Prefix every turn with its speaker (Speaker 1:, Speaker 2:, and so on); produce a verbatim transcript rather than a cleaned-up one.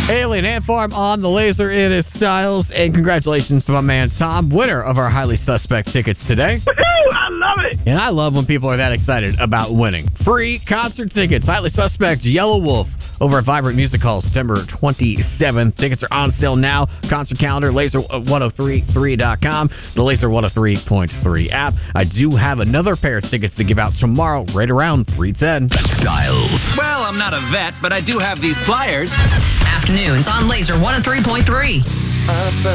Speaker 1: Alien Ant Farm on the laser. It is Styles. And congratulations to my man Tom, winner of our Highly Suspect tickets today.
Speaker 2: I love it.
Speaker 1: And I love when people are that excited about winning. Free concert tickets. Highly Suspect, Yellow Wolf, over at Vibrant Music Hall, September twenty-seventh. Tickets are on sale now. Concert calendar, laser one oh three three dot com, the Laser one oh three point three app. I do have another pair of tickets to give out tomorrow, right around three ten.
Speaker 3: Styles.
Speaker 4: Well, I'm not a vet, but I do have these pliers.
Speaker 5: Afternoons on Laser one oh three point three.